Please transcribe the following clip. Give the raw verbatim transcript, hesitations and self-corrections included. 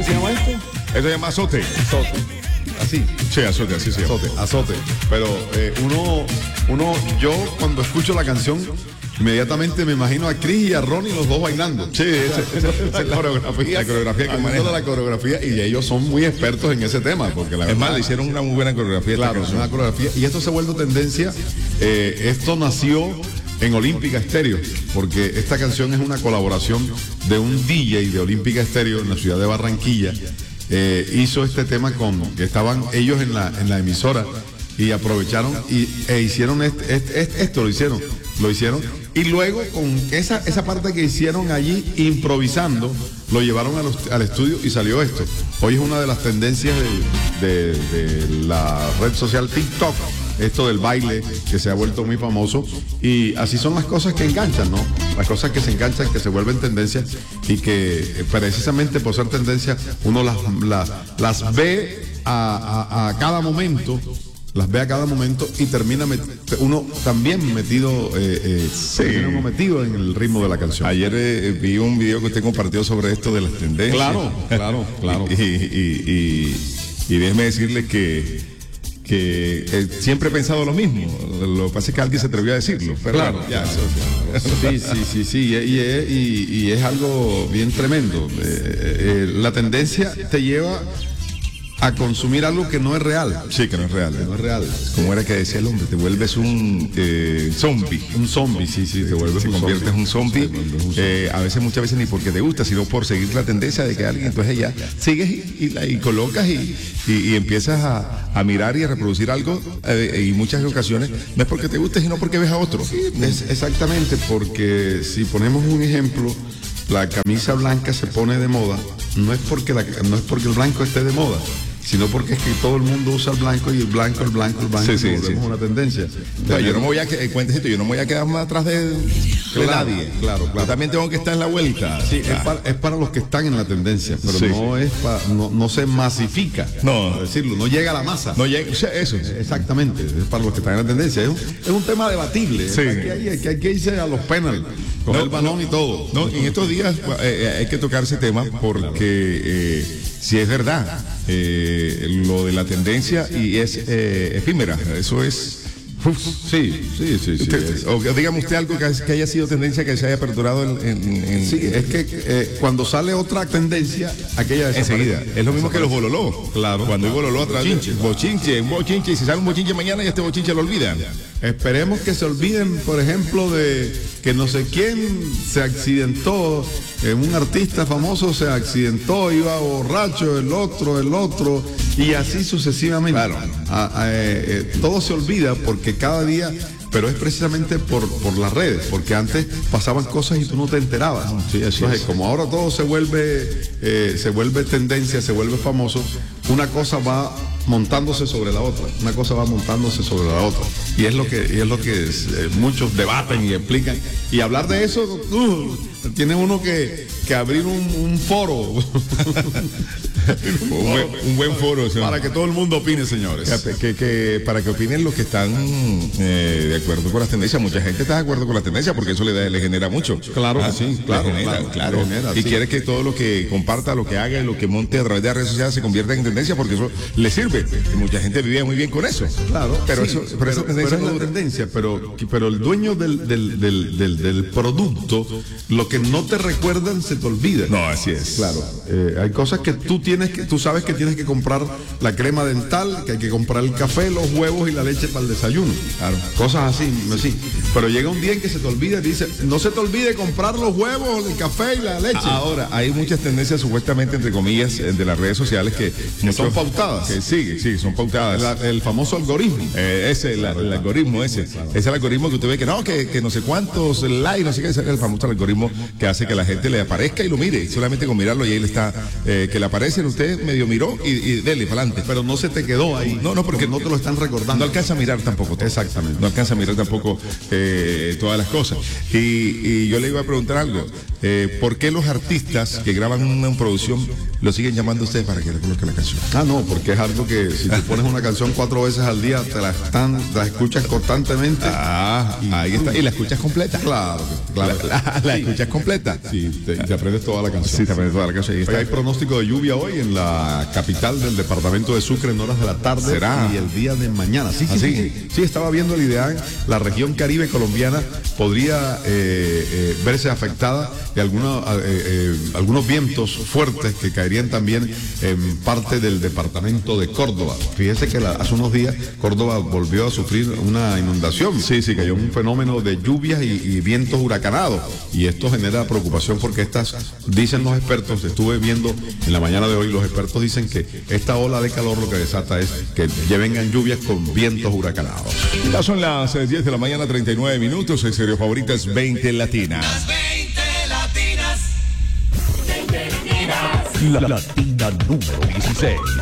se llama esto? Esto se llama Azote. Azote. Así. Sí, Azote, así se llama. Azote, azote. Pero eh, uno, uno, yo cuando escucho la canción, inmediatamente me imagino a Chris y a Ronnie los dos bailando. Sí, esa, esa, esa es la coreografía. La coreografía que maneja. La coreografía y ellos son muy expertos en ese tema. Porque la es verdad, más, le hicieron una muy buena coreografía. Claro, una coreografía. Y esto se vuelve tendencia. Eh, esto nació en Olímpica Estéreo, porque esta canción es una colaboración de un D J de Olímpica Estéreo en la ciudad de Barranquilla. Eh, hizo este tema con, estaban ellos en la, en la emisora y aprovecharon y, e hicieron este, este, este, esto, lo hicieron, lo hicieron y luego con esa, esa parte que hicieron allí improvisando, lo llevaron a los, al estudio y salió esto. Hoy es una de las tendencias de, de, de la red social TikTok, esto del baile que se ha vuelto muy famoso, y así son las cosas que enganchan, ¿no? Las cosas que se enganchan, que se vuelven tendencias y que precisamente por ser tendencias uno las, las, las ve a, a, a cada momento, las ve a cada momento y termina met, uno también metido, eh, eh, sí. termina uno metido en el ritmo de la canción. Ayer eh, vi un video que usted compartió sobre esto de las tendencias. Claro, claro, claro. y, y, y, y déjeme decirle que que eh, siempre he pensado lo mismo. Lo que pasa es que alguien se atrevió a decirlo. Pero claro, bueno, ya, claro. Eso, sí, sí, sí, sí. Y, y, y, y es algo bien tremendo. Eh, eh, la tendencia te lleva a consumir algo que no es real. Sí, que no es real. Que no es real. Como era que decía el hombre, te vuelves un eh, zombie. Un zombie, sí, sí, te vuelves te un conviertes en un zombie. un zombie. Eh, a veces, muchas veces ni porque te gusta, sino por seguir la tendencia de que alguien, entonces ya sigues y, y, la, y colocas y, y, y empiezas a, a mirar y a reproducir algo, eh, y muchas ocasiones no es porque te guste, sino porque ves a otro. Sí, es exactamente, porque si ponemos un ejemplo, la camisa blanca se pone de moda, no es porque la, no es porque el blanco esté de moda, sino porque es que todo el mundo usa el blanco y el blanco, el blanco, el blanco, sí, sí, y volvemos sí. una tendencia. No, yo no me voy a eh, cuéntese, yo no me voy a quedar más atrás de, de claro, nadie. Claro, claro. Yo también tengo que estar en la vuelta. Sí, claro. es, para, es para los que están en la tendencia, pero sí, no sí. es para, no, no se masifica. No, para decirlo, no llega a la masa. No llega, o sea, eso. Exactamente, es para los que están en la tendencia. Es un, es un tema debatible. Sí. Hay, que, hay, que, hay que irse a los penal, coger No, el balón y todo. No, en estos días eh, hay que tocar ese tema porque eh, si es verdad, eh, lo de la tendencia y es eh, efímera, eso es... Uf, sí, sí, sí, sí. Usted, es. o dígame usted algo que, que haya sido tendencia que se haya perdurado en... en, en Sí, es que eh, cuando sale otra tendencia, aquella enseguida. Es lo mismo que los bololó. Claro. Cuando hay bololó atrás. Bochinche. Bochinche, un bochinche, y si sale un bochinche mañana y este bochinche lo olvidan. Esperemos que se olviden, por ejemplo, de que no sé quién se accidentó, eh, un artista famoso se accidentó, iba borracho, el otro, el otro, y así sucesivamente. Claro. A, a, eh, eh, todo se olvida porque cada día, pero es precisamente por, por las redes, porque antes pasaban cosas y tú no te enterabas. Sí, así Entonces, es. como ahora todo se vuelve, eh, se vuelve tendencia, se vuelve famoso, una cosa va montándose sobre la otra, una cosa va montándose sobre la otra, y es lo que, y es lo que es, eh, muchos debaten y explican, y hablar de eso, uh, tiene uno que, que abrir un, un foro. un, buen, un buen foro, señor. Para que todo el mundo opine, señores. Que, que, que, para que opinen los que están eh, de acuerdo con las tendencias. Mucha gente está de acuerdo con las tendencias porque eso le, da, le genera mucho. Claro ah, que sí, claro, le genera, claro, claro. le genera, y sí. quiere que todo lo que comparta, lo que haga y lo que monte a través de las redes sociales se convierta en tendencia porque eso le sirve. Y mucha gente vivía muy bien con eso. Claro, pero sí, eso, pero, pero, esa pero tendencia es no la dura. tendencia, pero, pero el dueño del, del, del, del, del producto, lo que no te recuerdan se te olvida. No, así es. Claro, eh, hay cosas que tú tienes que, tú sabes que tienes que comprar la crema dental, que hay que comprar el café, los huevos y la leche para el desayuno. Claro. Cosas así, así. Pero llega un día en que se te olvida y dice, no se te olvide comprar los huevos, el café y la leche. Ahora, hay muchas tendencias supuestamente, entre comillas, de las redes sociales que, que son pautadas. Que sí, sí, son pautadas. La, el famoso algoritmo. Eh, ese, la, el algoritmo ese. Ese es el algoritmo que usted ve que no, que, que no sé cuántos likes, no sé qué, ese es el famoso algoritmo que hace que la gente le aparezca y lo mire. Y solamente con mirarlo y ahí le está, eh, que le aparece, usted medio miró y, y dele para adelante. Pero no se te quedó ahí. No, no, porque no te lo están recordando. No alcanza a mirar tampoco todo. Exactamente. No alcanza a mirar tampoco eh, todas las cosas. Y, y yo le iba a preguntar algo. Eh, ¿Por qué los artistas que graban una producción lo siguen llamando a ustedes para que le coloque la canción? Ah, no, porque es algo que si tú pones una canción cuatro veces al día, te la están, te la escuchas constantemente. Ah, y, ahí está. ¿Y la escuchas completa? Claro, claro. La, la, la Sí, escuchas es completa. Sí, te, te aprendes toda la canción. Sí, te aprendes toda la canción. Hoy hay pronóstico de lluvia hoy en la capital del departamento de Sucre en horas de la tarde. ¿Será? Y el día de mañana. Sí, sí, ¿Ah, sí, sí? sí. Sí, estaba viendo el IDEAN, la región caribe colombiana podría eh, eh, verse afectada de algunos, eh, eh, algunos vientos fuertes que caerían también en parte del departamento de Córdoba. Fíjese que la, hace unos días Córdoba volvió a sufrir una inundación. Sí, sí, cayó un fenómeno de lluvias y, y vientos huracanados. Y esto genera preocupación porque estas, dicen los expertos, estuve viendo en la mañana de hoy, los expertos dicen que esta ola de calor lo que desata es que ya vengan lluvias con vientos huracanados. Ya son las eh, diez de la mañana, treinta y nueve minutos. En Serio Favoritas veinte Latinas. Las veinte latinas. La Latina número dieciséis.